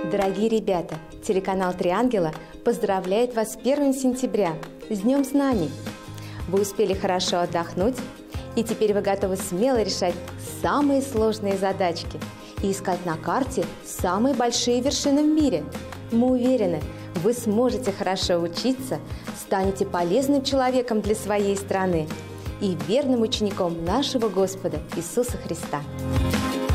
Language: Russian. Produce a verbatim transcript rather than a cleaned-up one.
Дорогие ребята, телеканал «Три ангела» поздравляет вас с первым сентября, с Днем знаний! Вы успели хорошо отдохнуть, и теперь вы готовы смело решать самые сложные задачки и искать на карте самые большие вершины в мире. Мы уверены, вы сможете хорошо учиться, станете полезным человеком для своей страны и верным учеником нашего Господа Иисуса Христа.